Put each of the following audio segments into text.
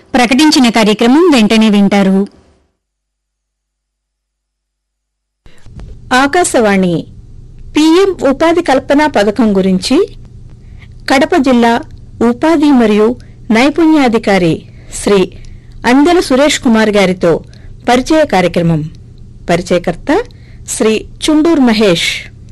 ప్రకటించిన కార్యక్రమం వెంటనే వింటారు. ఆకాశవాణి పీఎం ఉపాధి కల్పన పథకం గురించి కడప జిల్లా ఉపాధి మరియు నైపుణ్యాధికారి శ్రీ అందెల సురేష్ కుమార్ గారితో పరిచయ కార్యక్రమం. పరిచయకర్త శ్రీ చుండూర్ మహేష్.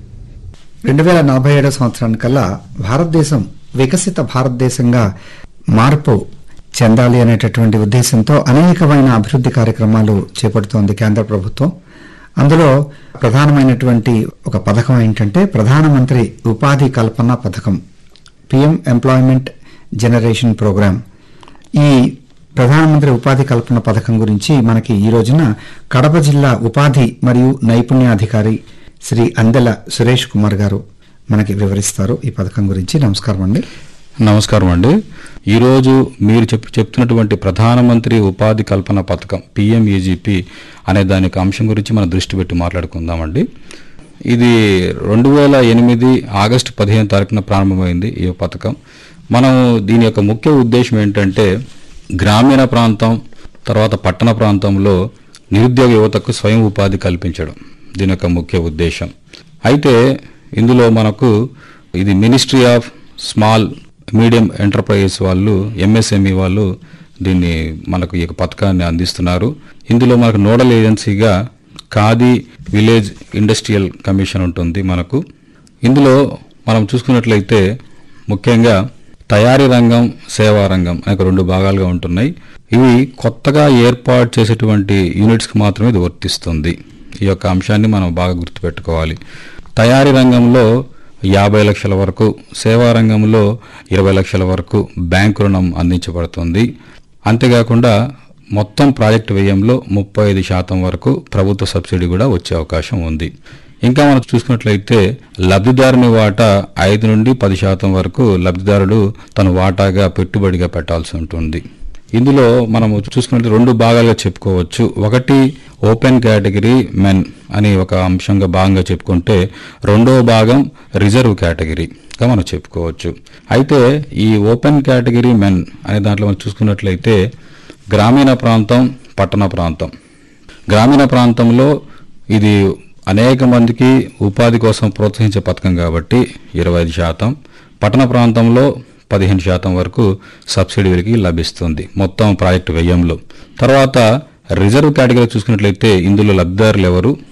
2047 సంవత్సరానికల్లా భారతదేశం వికసిత భారతదేశంగా మార్పు చెందాలి అనేటటువంటి ఉద్దేశంతో అనేకమైన అభివృద్ధి కార్యక్రమాలు చేపడుతోంది కేంద్ర ప్రభుత్వం. అందులో ప్రధానమైనటువంటి ఒక పథకం ఏంటంటే ప్రధానమంత్రి ఉపాధి కల్పన పథకం, పిఎం ఎంప్లాయ్మెంట్ జనరేషన్ ప్రోగ్రామ్. ఈ ప్రధానమంత్రి ఉపాధి కల్పన పథకం గురించి మనకి ఈ రోజున కడప జిల్లా ఉపాధి మరియు నైపుణ్యాధికారి శ్రీ అందెల సురేష్ కుమార్ గారు మనకి వివరిస్తారు ఈ పథకం గురించి. నమస్కారం అండి. నమస్కారం అండి. ఈరోజు మీరు చెప్తున్నటువంటి ప్రధానమంత్రి ఉపాధి కల్పన పథకం పిఎంఈజీపీ అనే దాని యొక్క అంశం గురించి మనం దృష్టి పెట్టి మాట్లాడుకుందామండి. ఇది 2008 ఆగస్టు 15 తారీఖున ప్రారంభమైంది ఈ పథకం. మనం దీని యొక్క ముఖ్య ఉద్దేశం ఏంటంటే గ్రామీణ ప్రాంతం తర్వాత పట్టణ ప్రాంతంలో నిరుద్యోగ యువతకు స్వయం ఉపాధి కల్పించడం దీని యొక్క ముఖ్య ఉద్దేశం. అయితే ఇందులో మనకు ఇది ministry of small medium enterprises వాళ్ళు, ఎంఎస్ఎంఈ వాళ్ళు దీన్ని మనకు ఈ పథకాన్ని అందిస్తున్నారు. ఇందులో మనకు nodal ఏజెన్సీగా khadi village industrial commission ఉంటుంది మనకు. ఇందులో మనం చూసుకున్నట్లయితే ముఖ్యంగా తయారీ రంగం, సేవా రంగం అనే 2 భాగాలుగా ఉంటున్నాయి. ఇవి కొత్తగా ఏర్పాటు చేసేటువంటి యూనిట్స్కి మాత్రమే ఇది వర్తిస్తుంది. ఈ యొక్క అంశాన్ని మనం బాగా గుర్తుపెట్టుకోవాలి. తయారీ రంగంలో 50 లక్షల వరకు, సేవా రంగంలో 20 లక్షల వరకు బ్యాంకు రుణం అందించబడుతుంది. అంతేకాకుండా మొత్తం ప్రాజెక్టు వ్యయంలో 35% వరకు ప్రభుత్వ సబ్సిడీ కూడా వచ్చే అవకాశం ఉంది. ఇంకా మనం చూసుకున్నట్లయితే లబ్ధిదారుని వాటా 5 నుండి 10% వరకు లబ్ధిదారుడు తన వాటాగా పెట్టుబడిగా పెట్టాల్సి ఉంటుంది. ఇందులో మనం చూసుకున్నట్లయితే 2 భాగాలుగా చెప్పుకోవచ్చు. ఒకటి ఓపెన్ కేటగిరీ మెన్ అని ఒక అంశంగా భాగంగా చెప్పుకుంటే, రెండవ భాగం రిజర్వ్ కేటగిరీగా మనం చెప్పుకోవచ్చు. అయితే ఈ ఓపెన్ కేటగిరీ మెన్ అనే దాంట్లో మనం చూసుకున్నట్లయితే గ్రామీణ ప్రాంతం, పట్టణ ప్రాంతం. గ్రామీణ ప్రాంతంలో ఇది అనేక మందికి ఉపాధి కోసం ప్రోత్సహించే పథకం కాబట్టి 25%, పట్టణ ప్రాంతంలో 15% వరకు సబ్సిడీ వీరికి లభిస్తుంది మొత్తం ప్రాజెక్టు వ్యయంలో. తర్వాత రిజర్వ్ కేటగిరీ చూసుకున్నట్లయితే ఇందులో లబ్ధిదారులు ఎవరు,